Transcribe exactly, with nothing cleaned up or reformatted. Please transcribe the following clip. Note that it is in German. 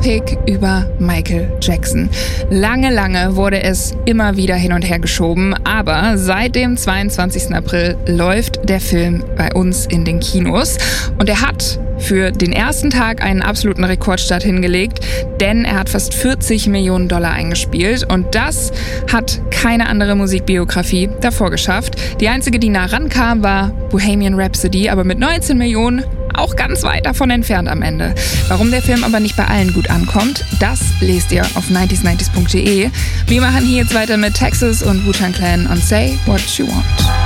Biopic über Michael Jackson. Lange, lange wurde es immer wieder hin und her geschoben, aber seit dem zweiundzwanzigsten April läuft der Film bei uns in den Kinos und er hat für den ersten Tag einen absoluten Rekordstart hingelegt, denn er hat fast vierzig Millionen Dollar eingespielt und das hat keine andere Musikbiografie davor geschafft. Die einzige, die nah rankam, war Bohemian Rhapsody, aber mit neunzehn Millionen auch ganz weit davon entfernt am Ende. Warum der Film aber nicht bei allen gut ankommt, das lest ihr auf neunzig neunzig punkt de. Wir machen hier jetzt weiter mit Texas und Wu-Tang Clan und Say What You Want.